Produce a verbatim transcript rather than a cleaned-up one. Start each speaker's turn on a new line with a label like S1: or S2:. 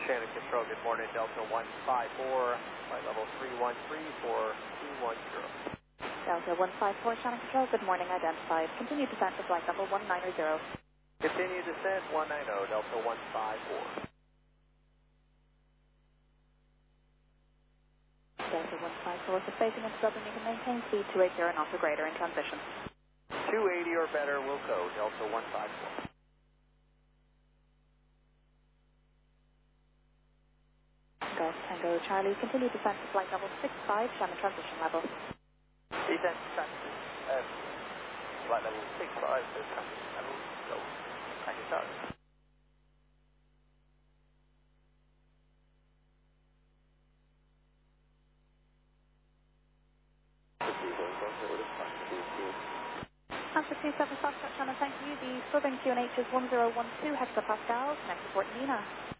S1: Shannon Control, good morning, Delta one five four, flight level three one three for two one zero.
S2: Delta one five four, Shannon Control, good morning, identified. Continue descent to flight level one nine zero.
S1: Continue descent one nine zero, Delta one five four.
S2: Delta one five four, for phasing into Dublin, you can maintain speed two eighty knots or greater in transition.
S1: two eighty or better will go, Delta one five four.
S2: Golf Tango Charlie, continue descent to flight level six five, Shannon transition level.
S1: Descent transition, um, flight level six five, so transition level, go. Thank you, Charlie.
S2: Answer two seven Foxtrot, Shannon, thank you. The Southern Q N H is one zero one two hectopascals, next to Fort Nina.